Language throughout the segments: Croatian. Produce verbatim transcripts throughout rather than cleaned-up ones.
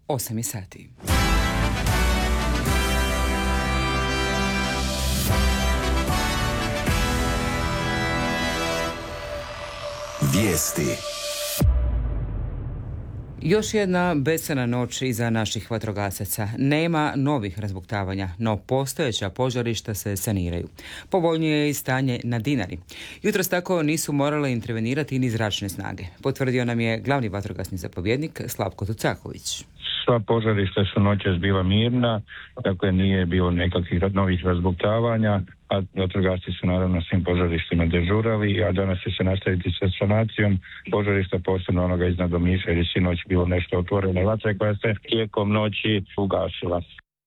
osam je sati. Vijesti. Još jedna besana noć iza naših vatrogasaca. Nema novih razbuktavanja, no postojeća požarišta se saniraju. Povoljnije je i stanje na Dinari. Jutros tako nisu morale intervenirati ni zračne snage. Potvrdio nam je glavni vatrogasni zapovjednik Slavko Tucaković. Sva požarišta su noćas bila mirna, dakle nije bilo nekakvih novih razbuktavanja, a vatrogasci su naravno svim požarištima dežurali, a danas će se nastaviti sa sanacijom požarišta, posebno onoga iznad Omiša, jer je sinoć bilo nešto otvorene vatre koja se tijekom noći ugasila.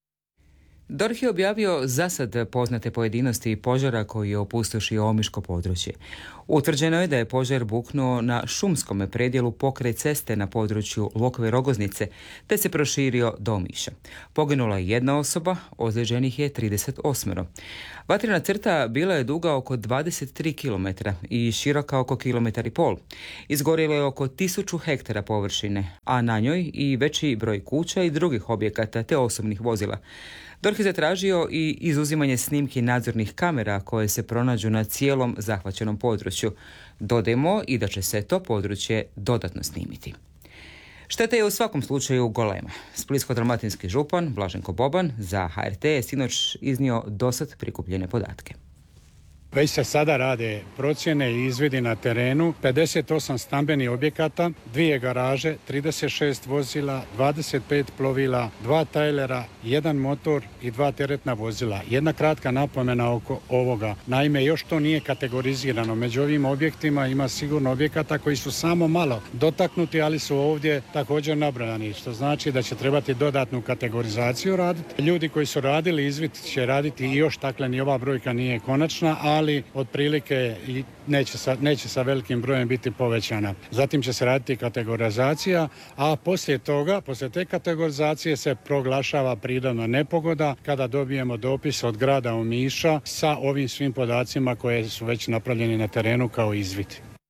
D O R H je objavio zasad poznate pojedinosti požara koji je opustošio omiško područje. Utvrđeno je da je požar buknuo na šumskom predjelu pokraj ceste na području Lokve Rogoznice, te se proširio do Omiša. Poginula je jedna osoba, ozlijeđenih je trideset osam. Vatrena crta bila je duga oko dvadeset tri kilometra i široka oko kilometar i pol. Izgorjelo je oko tisuću hektara površine, a na njoj i veći broj kuća i drugih objekata te osobnih vozila. D O R H je zatražio i izuzimanje snimki nadzornih kamera koje se pronađu na cijelom zahvaćenom području. Dodajmo i da će se to područje dodatno snimiti. Šteta je u svakom slučaju golema. Splitsko-dalmatinski župan Blaženko Boban za H R T je sinoć iznio dosad prikupljene podatke. Već se sada rade procjene i izvidi na terenu, pedeset osam stambenih objekata, dvije garaže, trideset šest vozila, dvadeset pet plovila, dva tajlera, jedan motor i dva teretna vozila. Jedna kratka napomena oko ovoga. Naime, još to nije kategorizirano. Među ovim objektima ima sigurno objekata koji su samo malo dotaknuti, ali su ovdje također nabrojani, što znači da će trebati dodatnu kategorizaciju raditi. Ljudi koji su radili izvid će raditi i još, dakle ni ova brojka nije konačna, ali ali otprilike neće sa, neće sa velikim brojem biti povećana. Zatim će se raditi kategorizacija, a poslije toga, poslije te kategorizacije se proglašava prirodna nepogoda kada dobijemo dopis od grada Omiša sa ovim svim podacima koje su već napravljeni na terenu kao izvid.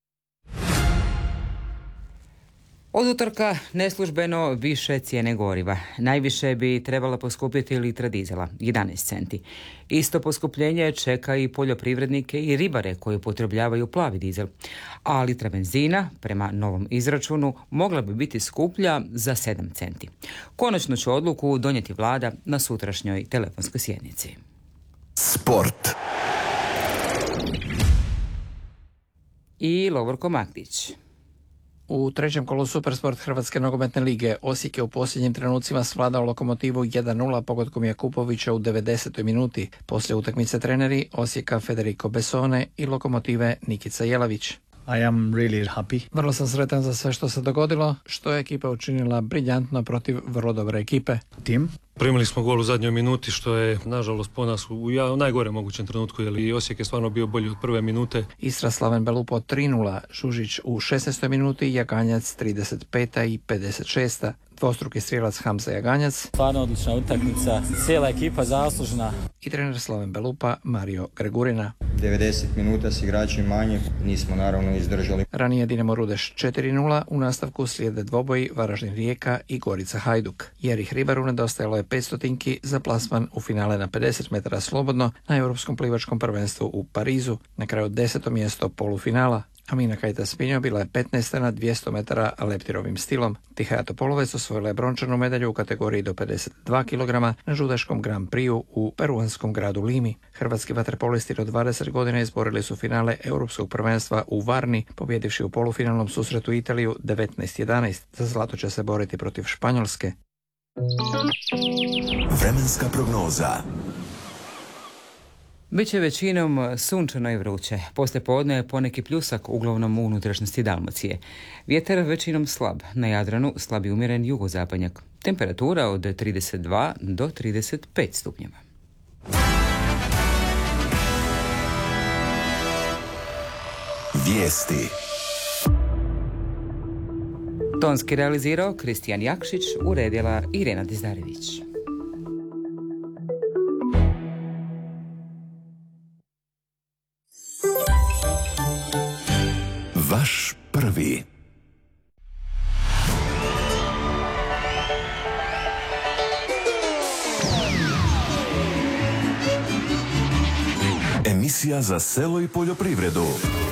Od utorka neslužbeno više cijene goriva. Najviše bi trebala poskupiti litra dizela, jedanaest centi. Isto poskupljenje čeka i poljoprivrednike i ribare koji upotrebljavaju plavi dizel. A litra benzina, prema novom izračunu, mogla bi biti skuplja za sedam centi. Konačnu će odluku donijeti vlada na sutrašnjoj telefonskoj sjednici. Sport. I Lovorko Magdić. U trećem kolu Supersport Hrvatske nogometne lige Osijek je u posljednjim trenucima svladao Lokomotivu jedan nula pogodkom Jakupovića u devedesetoj minuti. Poslije utakmice treneri Osijeka Federico Bessone i Lokomotive Nikica Jelavić. I am really happy. Vrlo sam sretan za sve što se dogodilo, što je ekipa učinila briljantno protiv vrlo dobre ekipe. Tim? Primili smo gol u zadnjoj minuti, što je nažalost po nas u, u najgorem mogućem trenutku, jer i Osijek je stvarno bio bolji od prve minute. Istra Slaven Belupo tri nula, Žužić u šesnaestoj minuti, Jaganjac trideset peta i pedeset šesta. Dvostruki strijelac Hamza Jaganjac. Stvarno odlična utakmica, cijela ekipa zaslužna. I trener Slaven Belupa Mario Gregurina. devedeset minuta s igrači manje, nismo naravno izdržali. Ranije Dinamo Rudeš četiri nula, u nastavku slijede dvoboji Varaždin Rijeka i Gorica Hajduk. Jerih Ribaru nedostajalo je petstotinki za plasman u finale na pedeset metara slobodno na Europskom plivačkom prvenstvu u Parizu. Na kraju deseto mjesto polufinala. Amina Kajta-Spinjo bila je petnaesta na dvjesto metara leptirovim stilom. Tihaja Topolovec osvojila je brončanu medalju u kategoriji do pedeset dva kilograma na žudaškom Grand Prixu u peruanskom gradu Limi. Hrvatski vaterpolisti do dvadeset godina izborili su finale Europskog prvenstva u Varni, pobjedivši u polufinalnom susretu Italiju devetnaest jedanaest. Za zlato će se boriti protiv Španjolske. Vremenska prognoza. Biće većinom sunčano i vruće. Poslije podne je poneki pljusak, uglavnom u unutrašnjosti Dalmacije. Vjetar većinom slab, na Jadranu slab i umjeren jugozapadnjak. Temperatura od trideset dva do trideset pet stupnjeva. Vijesti. Tonski realizirao Kristijan Jakšić, uredila Irena Dizdarević. Vaš prvi. Emisija za selo i poljoprivredu.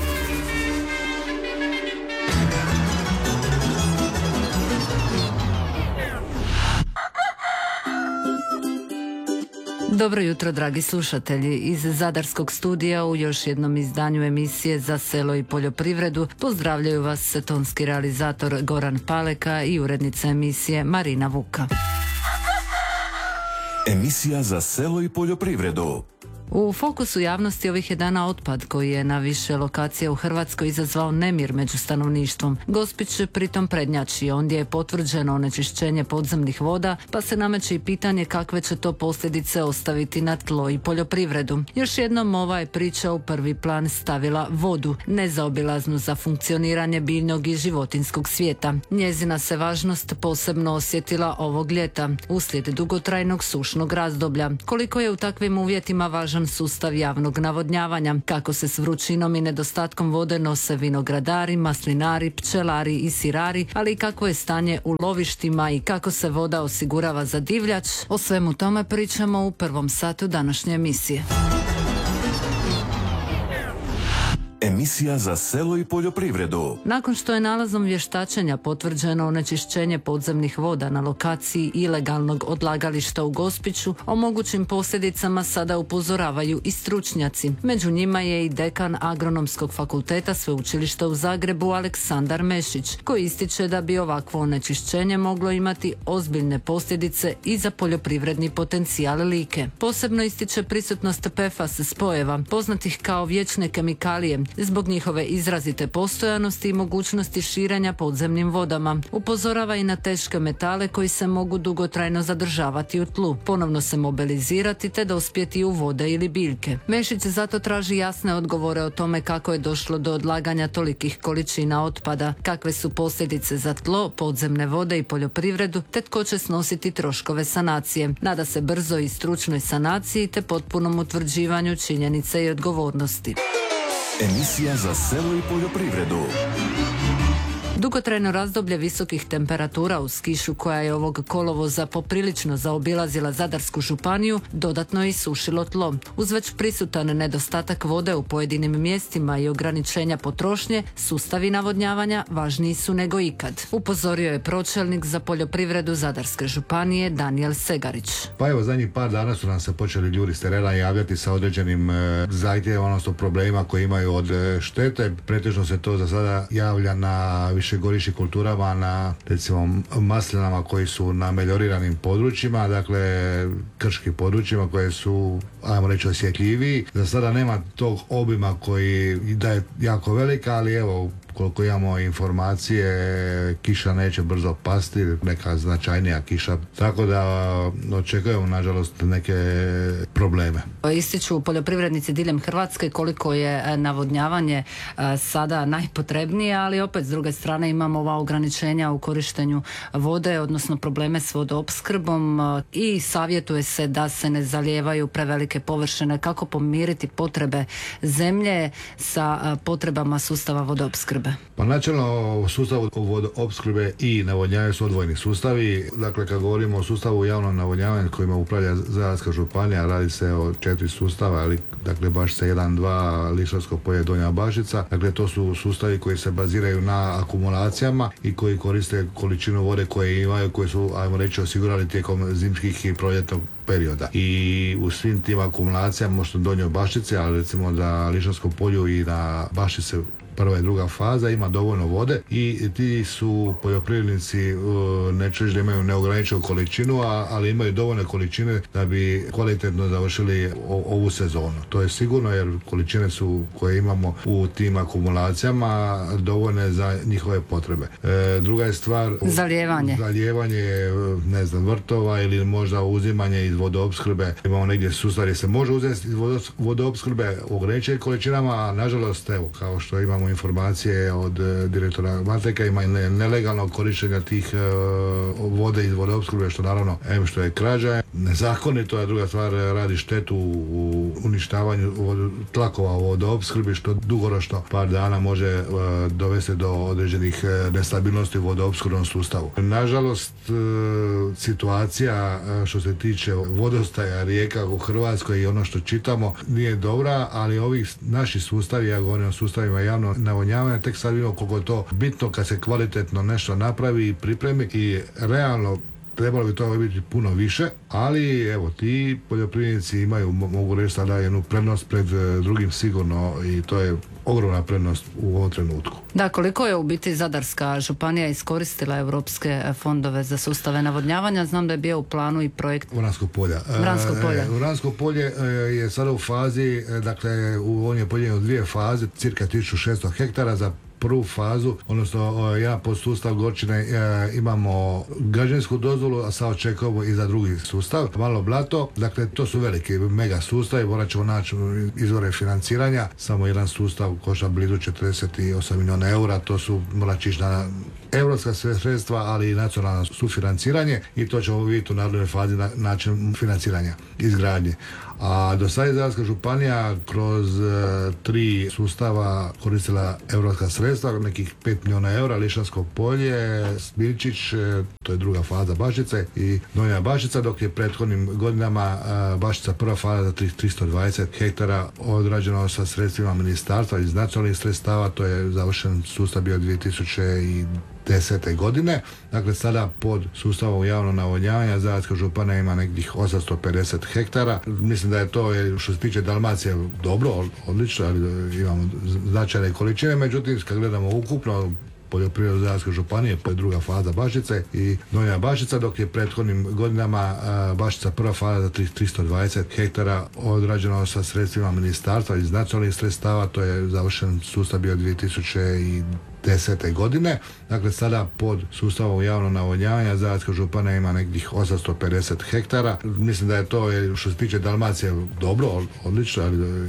Dobro jutro, dragi slušatelji. Iz Zadarskog studija u još jednom izdanju emisije za selo i poljoprivredu pozdravljaju vas tonski realizator Goran Paleka i urednica emisije Marina Vuka. Emisija za selo i poljoprivredu. U fokusu javnosti ovih je dana otpad koji je na više lokacija u Hrvatskoj izazvao nemir među stanovništvom. Gospić pritom prednjači, ondje je potvrđeno onečišćenje podzemnih voda, pa se nameće i pitanje kakve će to posljedice ostaviti na tlo i poljoprivredu. Još jednom ova je priča u prvi plan stavila vodu, nezaobilaznu za funkcioniranje biljnog i životinskog svijeta. Njezina se važnost posebno osjetila ovog ljeta, uslijed dugotrajnog sušnog razdoblja. Koliko je u takvim uvjetima važan sustav javnog navodnjavanja, kako se s vrućinom i nedostatkom vode nose vinogradari, maslinari, pčelari i sirari, ali i kako je stanje u lovištima i kako se voda osigurava za divljač, o svemu tome pričamo u prvom satu današnje emisije. Emisija za selo i poljoprivredu. Nakon što je nalazom vještačenja potvrđeno onečišćenje podzemnih voda na lokaciji ilegalnog odlagališta u Gospiću, o mogućim posljedicama sada upozoravaju i stručnjaci. Među njima je i dekan Agronomskog fakulteta Sveučilišta u Zagrebu Aleksandar Mešić, koji ističe da bi ovakvo onečišćenje moglo imati ozbiljne posljedice i za poljoprivredni potencijal Like. Posebno ističe prisutnost P F A S spojeva, poznatih kao vječne kemikalije, zbog njihove izrazite postojanosti i mogućnosti širenja podzemnim vodama. Upozorava i na teške metale koji se mogu dugotrajno zadržavati u tlu, ponovno se mobilizirati te dospjeti u vode ili biljke. Mešić zato traži jasne odgovore o tome kako je došlo do odlaganja tolikih količina otpada, kakve su posljedice za tlo, podzemne vode i poljoprivredu, te tko će snositi troškove sanacije. Nada se brzoj i stručnoj sanaciji te potpunom utvrđivanju činjenice i odgovornosti. Emisija za selo i poljoprivredu. Dugotrajno razdoblje visokih temperatura uz kišu koja je ovog kolovoza poprilično zaobilazila Zadarsku županiju dodatno je isušilo tlo. Uz već prisutan nedostatak vode u pojedinim mjestima i ograničenja potrošnje, sustavi navodnjavanja važniji su nego ikad. Upozorio je pročelnik za poljoprivredu Zadarske županije Danijel Segarić. Pa evo, zadnjih par dana su nam se počeli ljudi s terena javljati sa određenim e, zahtjevima, odnosno problema koji imaju od e, štete. Pretežno se to za sada javlja na višegodišnjim kulturama, na recimo maslinama koji su na melioriranim područjima, dakle krškim područjima koje su, ajmo reći, osjetljiviji. Za sada nema tog obima koji da je jako velika, ali evo, koliko imamo informacije, kiša neće brzo pasti, neka značajnija kiša, tako da očekujemo nažalost neke probleme. Ističu poljoprivrednici diljem Hrvatske koliko je navodnjavanje sada najpotrebnije, ali opet s druge strane imamo ova ograničenja u korištenju vode, odnosno probleme s vodoopskrbom i savjetuje se da se ne zalijevaju prevelike površine. Kako pomiriti potrebe zemlje sa potrebama sustava vodoopskrbe? Pa načelno sustav vodoopskrbe i navodnjavanja su odvojeni sustavi. Dakle, kad govorimo o sustavu javnog navodnjavanja kojima upravlja Zadarska županija, radi se o četiri sustava, ali dakle Bašica jedan, dva, Lišarsko polje, Donja Bašica. Dakle, to su sustavi koji se baziraju na akumulacijama i koji koriste količinu vode koje imaju, koje su, ajmo reći, osigurali tijekom zimskih i proljetnog perioda. I u svim tim akumulacijama, možda Donjoj Bašici, ali recimo da Lišarskom polju i na Bašice prva i druga faza ima dovoljno vode i ti su poljoprivrednici, neću reći da imaju neograničenu količinu, a, ali imaju dovoljne količine da bi kvalitetno završili o, ovu sezonu. To je sigurno, jer količine su koje imamo u tim akumulacijama dovoljne za njihove potrebe. E, druga je stvar zalijevanje. Zalijevanje, ne znam, vrtova ili možda uzimanje iz vodoopskrbe. Imamo negdje sustav gdje se može uzeti iz vodoopskrbe u ograničenim količinama, a nažalost, evo, kao što imamo informacije od direktora Mateka, ima nelegalnog korištenja tih vode iz vodoopskrbe, što naravno em što je krađa nezakonito, a druga stvar radi štetu u uništavanju tlakova u vodoopskrbi, što dugoročno par dana može dovesti do određenih nestabilnosti u vodoopskrbnom sustavu. Nažalost, situacija što se tiče vodostaja rijeka u Hrvatskoj i ono što čitamo nije dobra, ali ovi naši sustavi, ja govorim o sustavima javnog navodnjavanja, tek sad vidimo koliko je to bitno kad se kvalitetno nešto napravi i pripremi i realno trebalo bi to biti puno više, ali evo, ti poljoprivrednici imaju, mogu reći sada, jednu prednost pred drugim sigurno i to je ogromna prednost u ovom trenutku. Da, koliko je u biti Zadarska županija iskoristila europske fondove za sustave navodnjavanja? Znam da je bio u planu i projekt Vranskog polja. Vransko polje. Vransko polje je sada u fazi, dakle, on je podijeljen u dvije faze, cirka tisuću šesto hektara za prvu fazu, odnosno jedan podsustav Gorčine e, imamo građevinsku dozvolu, a sad očekujemo i za drugi sustav. Malo blato, dakle to su veliki mega sustavi, morat ćemo naći izvore financiranja, samo jedan sustav košta blizu četrdeset osam milijuna eura, to su, morat će ići na europska sredstva, ali i nacionalno sufinanciranje i to ćemo vidjeti u narednoj fazi na, način financiranja izgradnje. A do sada je Zadarska županija kroz uh, tri sustava koristila europska sredstva, nekih pet milijuna eura, Lišansko polje, Smiljčić, to je druga faza Bašice i Donja Bašica, dok je prethodnim godinama uh, Bašica prva faza za tristo dvadeset hektara odrađeno sa sredstvima ministarstva iz nacionalnih sredstava, to je završen sustav bio dvije tisuće desete godine. Dakle, sada pod sustavom javnog navodnjavanja Zadarska županija ima nekih osamsto pedeset hektara. Mislim da je to, što se tiče Dalmacije, dobro, odlično, ali imamo značajne količine, međutim, kad gledamo ukupno poljoprivredu Zadarske županije, pa je druga faza Bašice i Donja Bašica, dok je prethodnim godinama uh, Bašica prva faza za tristo dvadeset hektara odrađeno sa sredstvima ministarstva iz nacionalnih sredstava, to je završen sustav bio dvije tisuće desete godine. Dakle, sada pod sustavom javnog navodnjavanja Zadarska županija ima nekih osamsto pedeset hektara. Mislim da je to, što se tiče Dalmacije, dobro, odlično, ali